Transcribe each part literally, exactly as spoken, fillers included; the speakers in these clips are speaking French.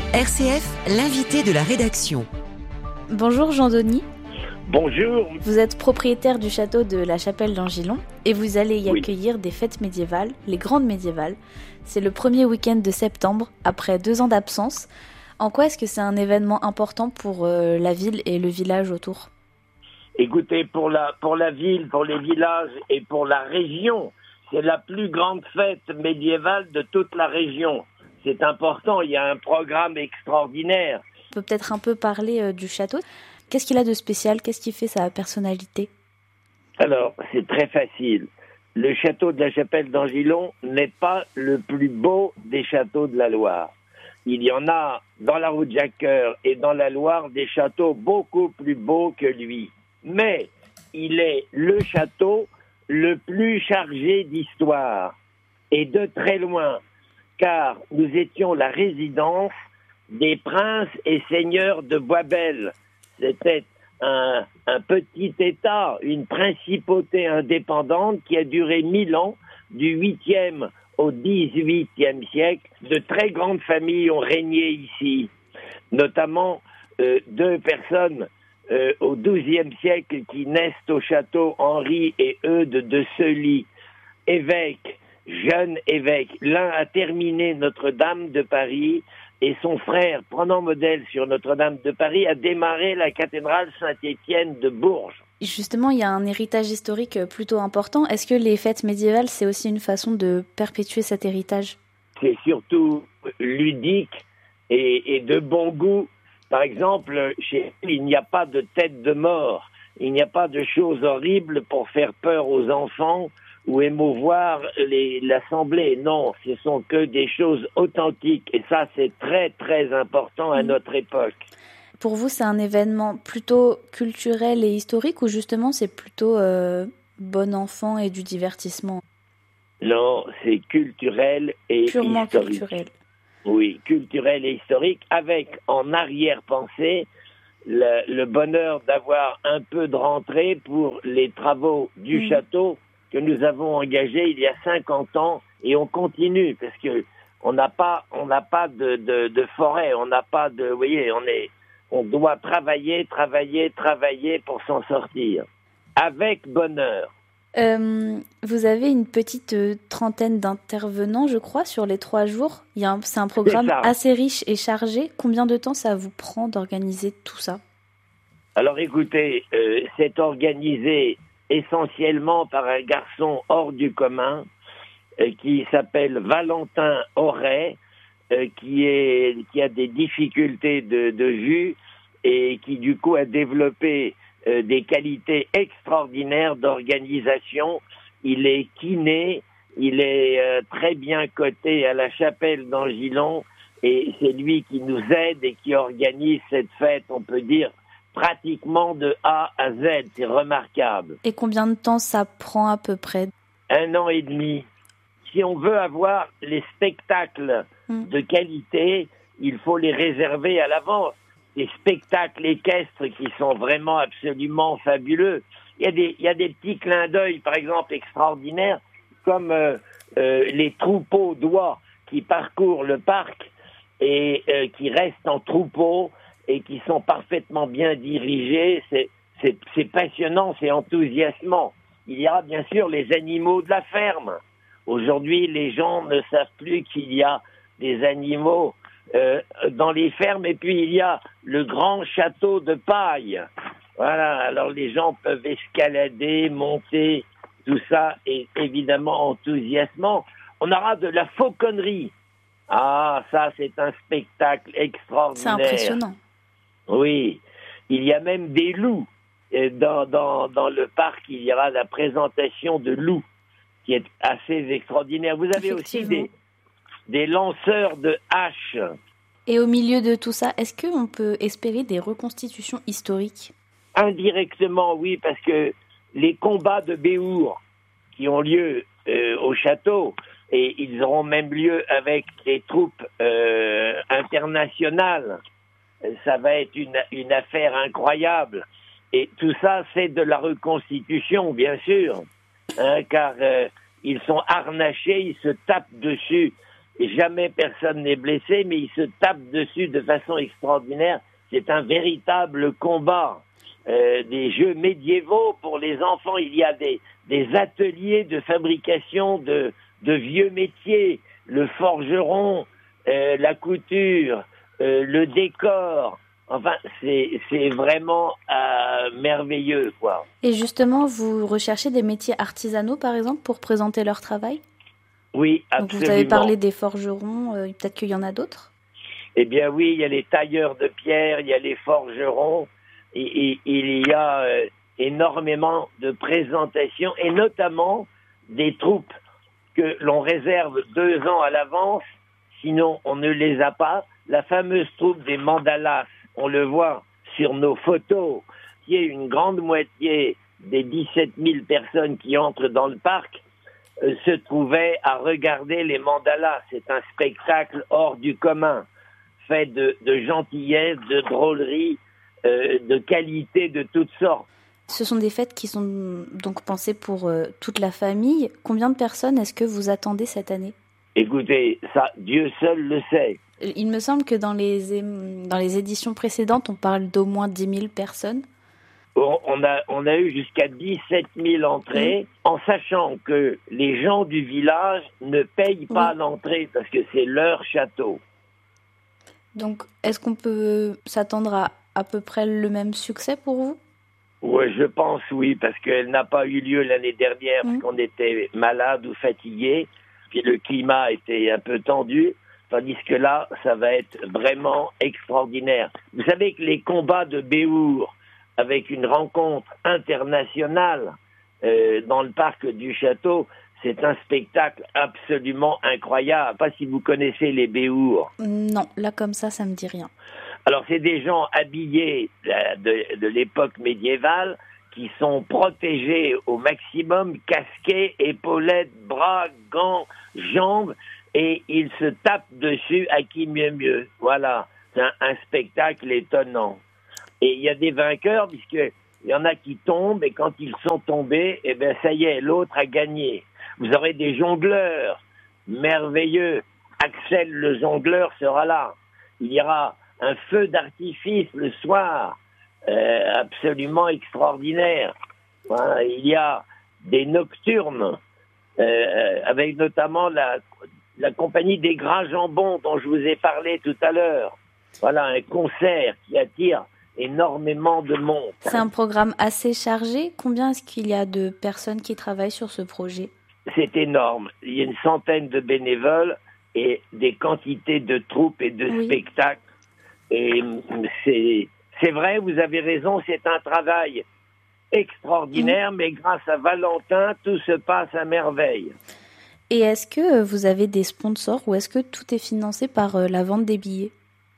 R C F, l'invité de la rédaction. Bonjour Jean Denis. Bonjour. Vous êtes propriétaire du château de la Chapelle d'Angilon et vous allez y Oui. accueillir des fêtes médiévales, les grandes médiévales. C'est le premier week-end de septembre, après deux ans d'absence. En quoi est-ce que c'est un événement important pour euh, la ville et le village autour ? Écoutez, pour la, pour la ville, pour les villages et pour la région, c'est la plus grande fête médiévale de toute la région. C'est important, il y a un programme extraordinaire. On peut peut-être un peu parler euh, du château. Qu'est-ce qu'il a de spécial ? Qu'est-ce qui fait sa personnalité ? Alors, c'est très facile. Le château de la Chapelle d'Angilon n'est pas le plus beau des châteaux de la Loire. Il y en a dans la route Jacques-Cœur et dans la Loire des châteaux beaucoup plus beaux que lui. Mais il est le château le plus chargé d'histoire, et de très loin, car nous étions la résidence des princes et seigneurs de Boisbel. C'était un, un petit État, une principauté indépendante qui a duré mille ans, du huitième au dix-huitième siècle. De très grandes familles ont régné ici, notamment euh, deux personnes euh, au douzième siècle qui naissent au château, Henri et Eudes de Sully, évêques, jeunes évêques. L'un a terminé Notre-Dame de Paris et son frère, prenant modèle sur Notre-Dame de Paris, a démarré la cathédrale Saint-Étienne de Bourges. Justement, il y a un héritage historique plutôt important. Est-ce que les fêtes médiévales, c'est aussi une façon de perpétuer cet héritage ? C'est surtout ludique et, et de bon goût. Par exemple, chez nous, il n'y a pas de tête de mort. Il n'y a pas de choses horribles pour faire peur aux enfants ou émouvoir les, l'assemblée. Non, ce sont que des choses authentiques. Et ça, c'est très, très important à notre époque. Pour vous, c'est un événement plutôt culturel et historique ou justement c'est plutôt euh, bon enfant et du divertissement ? Non, c'est culturel et Purement historique. culturel. Oui, culturel et historique, avec en arrière-pensée le, le bonheur d'avoir un peu de rentrée pour les travaux du mmh. château que nous avons engagés il y a cinquante ans, et on continue parce que on n'a pas, on n'a pas de, de, de forêt, on n'a pas de, vous voyez, on est, on doit travailler, travailler, travailler pour s'en sortir avec bonheur. Euh, vous avez une petite euh, trentaine d'intervenants, je crois, sur les trois jours. Il y a un, c'est un programme c'est assez riche et chargé. Combien de temps ça vous prend d'organiser tout ça ? Alors écoutez, euh, c'est organisé essentiellement par un garçon hors du commun euh, qui s'appelle Valentin Auret, euh, qui est qui a des difficultés de, de vue et qui du coup a développé euh, des qualités extraordinaires d'organisation. Il est kiné, il est euh, très bien coté à la Chapelle d'Angilon et c'est lui qui nous aide et qui organise cette fête, on peut dire, pratiquement de A à Z. C'est remarquable. Et combien de temps ça prend à peu près ? Un an et demi. Si on veut avoir les spectacles mmh. de qualité, il faut les réserver à l'avance. Des spectacles équestres qui sont vraiment absolument fabuleux. Il y a des, il y a des petits clins d'œil, par exemple, extraordinaires, comme euh, euh, les troupeaux d'oies qui parcourent le parc et euh, qui restent en troupeau et qui sont parfaitement bien dirigés. C'est, c'est, c'est passionnant, c'est enthousiasmant. Il y a bien sûr les animaux de la ferme. Aujourd'hui, les gens ne savent plus qu'il y a des animaux euh, dans les fermes. Et puis, il y a le grand château de paille. Voilà, alors les gens peuvent escalader, monter, tout ça est évidemment enthousiasmant. On aura de la fauconnerie. Ah, ça, c'est un spectacle extraordinaire. C'est impressionnant. Oui, il y a même des loups. Et dans, dans, dans le parc, il y aura la présentation de loups, qui est assez extraordinaire. Vous avez aussi des, des lanceurs de haches. Et au milieu de tout ça, est-ce qu'on peut espérer des reconstitutions historiques ? Indirectement, oui, parce que les combats de Béhour qui ont lieu euh, au château, et ils auront même lieu avec les troupes euh, internationales, ça va être une, une affaire incroyable. Et tout ça, c'est de la reconstitution, bien sûr, hein, car euh, ils sont harnachés, ils se tapent dessus jamais personne n'est blessé, mais ils se tapent dessus de façon extraordinaire. C'est un véritable combat. Euh, des jeux médiévaux pour les enfants. Il y a des, des ateliers de fabrication de, de vieux métiers, le forgeron, euh, la couture, euh, le décor. Enfin, c'est, c'est vraiment euh, merveilleux, quoi. Et justement, vous recherchez des métiers artisanaux, par exemple, pour présenter leur travail ? Oui, absolument. Donc vous avez parlé des forgerons, euh, peut-être qu'il y en a d'autres ? Eh bien oui, il y a les tailleurs de pierre, il y a les forgerons, et, et il y a euh, énormément de présentations, et notamment des troupes que l'on réserve deux ans à l'avance, sinon on ne les a pas. La fameuse troupe des mandalas, on le voit sur nos photos, qui est une grande moitié des dix-sept mille personnes qui entrent dans le parc, euh, se trouvaient à regarder les mandalas. C'est un spectacle hors du commun, fait de, de gentillesse, de drôlerie, euh, de qualité de toutes sortes. Ce sont des fêtes qui sont donc pensées pour euh, toute la famille. Combien de personnes est-ce que vous attendez cette année ? Écoutez, ça, Dieu seul le sait. Il me semble que dans les, dans les éditions précédentes, on parle d'au moins dix mille personnes. On, on, a, on a eu jusqu'à dix-sept mille entrées, mmh. en sachant que les gens du village ne payent pas oui. l'entrée parce que c'est leur château. Donc, est-ce qu'on peut s'attendre à à peu près le même succès pour vous ? Oui, je pense oui, parce qu'elle n'a pas eu lieu l'année dernière, mmh. parce qu'on était malade ou fatigué, puis le climat était un peu tendu, tandis que là, ça va être vraiment extraordinaire. Vous savez que les combats de Béhour, avec une rencontre internationale euh, dans le parc du château, c'est un spectacle absolument incroyable. Pas si vous connaissez les Béhour. Non, là comme ça, ça me dit rien. Alors, c'est des gens habillés de, de l'époque médiévale qui sont protégés au maximum, casqués, épaulettes, bras, gants, jambes, et ils se tapent dessus à qui mieux mieux. Voilà, c'est un, un spectacle étonnant. Et il y a des vainqueurs, puisqu'il y en a qui tombent, et quand ils sont tombés, eh bien, ça y est, l'autre a gagné. Vous aurez des jongleurs merveilleux. Axel le jongleur sera là. Il y aura un feu d'artifice le soir, euh, absolument extraordinaire. Voilà, il y a des nocturnes, euh, avec notamment la, la compagnie des Gras Jambons dont je vous ai parlé tout à l'heure. Voilà, un concert qui attire énormément de monde. C'est un programme assez chargé. Combien est-ce qu'il y a de personnes qui travaillent sur ce projet ? C'est énorme. Il y a une centaine de bénévoles et des quantités de troupes et de oui. spectacles. Et c'est, c'est vrai, vous avez raison, c'est un travail extraordinaire, mmh. mais grâce à Valentin, tout se passe à merveille. Et est-ce que vous avez des sponsors ou est-ce que tout est financé par la vente des billets ?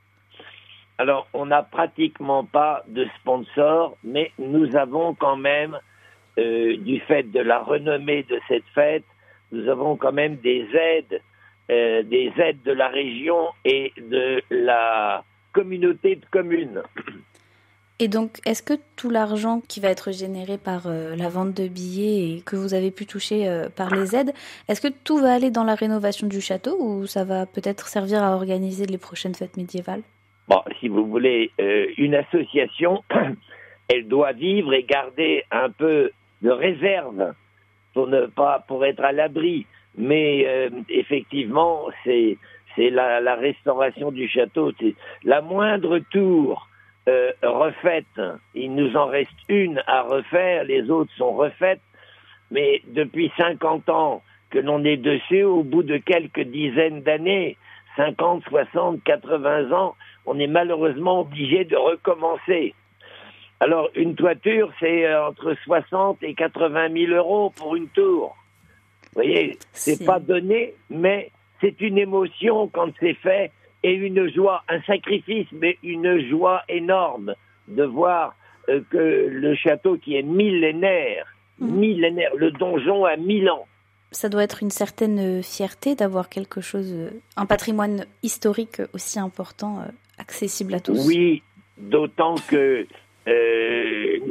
Alors, on n'a pratiquement pas de sponsors, mais nous avons quand même, euh, du fait de la renommée de cette fête, nous avons quand même des aides, euh, des aides de la région et de la communauté de communes. Et donc, est-ce que tout l'argent qui va être généré par euh, la vente de billets et que vous avez pu toucher euh, par les aides, est-ce que tout va aller dans la rénovation du château ou ça va peut-être servir à organiser les prochaines fêtes médiévales ? Bon, si vous voulez, euh, une association, elle doit vivre et garder un peu de réserve pour ne pas, pour être à l'abri. Mais euh, effectivement, c'est c'est la, la restauration du château. C'est la moindre tour euh, refaite. Il nous en reste une à refaire, les autres sont refaites. Mais depuis cinquante ans que l'on est dessus, au bout de quelques dizaines d'années, cinquante, soixante, quatre-vingts ans, on est malheureusement obligé de recommencer. Alors, une toiture, c'est entre soixante et quatre-vingt mille euros pour une tour. Vous voyez, c'est, c'est pas donné, mais c'est une émotion quand c'est fait et une joie, un sacrifice, mais une joie énorme de voir euh, que le château qui est millénaire, mmh. millénaire, le donjon a mille ans. Ça doit être une certaine fierté d'avoir quelque chose, un patrimoine historique aussi important, accessible à tous. Oui, d'autant que euh, nous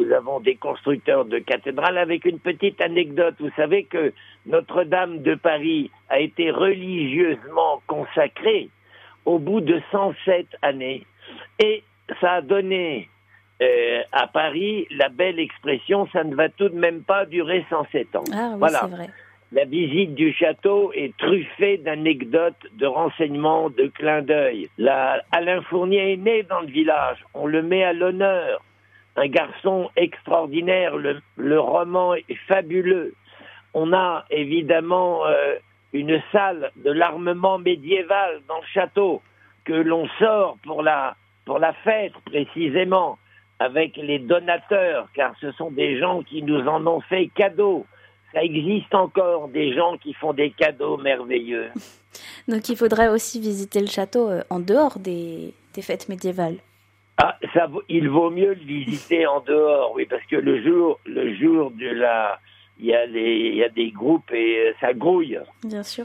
nous avons des constructeurs de cathédrales avec une petite anecdote. Vous savez que Notre-Dame de Paris a été religieusement consacrée au bout de cent sept années. Et ça a donné euh, à Paris la belle expression « ça ne va tout de même pas durer cent sept ans ». Ah oui, voilà. C'est vrai. La visite du château est truffée d'anecdotes, de renseignements, de clins d'œil. La... Alain Fournier est né dans le village, on le met à l'honneur. Un garçon extraordinaire, le, le roman est fabuleux. On a évidemment euh, une salle de l'armement médiéval dans le château que l'on sort pour la, pour la fête précisément avec les donateurs, car ce sont des gens qui nous en ont fait cadeau. Ça existe encore des gens qui font des cadeaux merveilleux. Donc il faudrait aussi visiter le château euh, en dehors des, des fêtes médiévales. Ah, ça, il vaut mieux le visiter en dehors, oui, parce que le jour, le jour de la, il y a les, il y a des groupes et ça grouille. Bien sûr.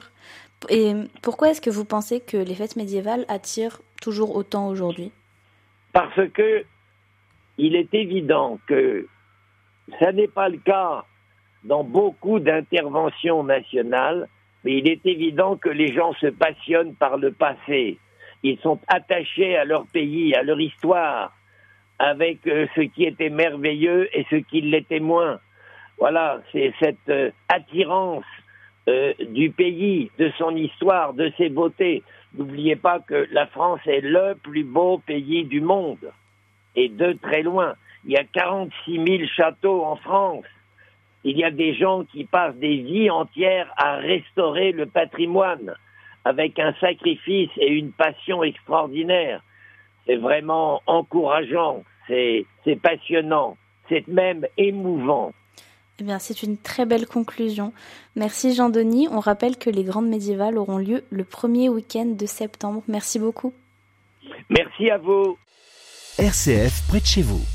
Et pourquoi est-ce que vous pensez que les fêtes médiévales attirent toujours autant aujourd'hui ? Parce que il est évident que ça n'est pas le cas dans beaucoup d'interventions nationales, mais il est évident que les gens se passionnent par le passé. Ils sont attachés à leur pays, à leur histoire, avec euh, ce qui était merveilleux et ce qui l'était moins. Voilà, c'est cette euh, attirance euh, du pays, de son histoire, de ses beautés. N'oubliez pas que la France est le plus beau pays du monde, et de très loin. Il y a quarante-six mille châteaux en France. Il y a des gens qui passent des vies entières à restaurer le patrimoine avec un sacrifice et une passion extraordinaire. C'est vraiment encourageant, c'est, c'est passionnant, c'est même émouvant. Eh bien, c'est une très belle conclusion. Merci Jean-Denis. On rappelle que les Grandes Médiévales auront lieu le premier week-end de septembre. Merci beaucoup. Merci à vous. R C F près de chez vous.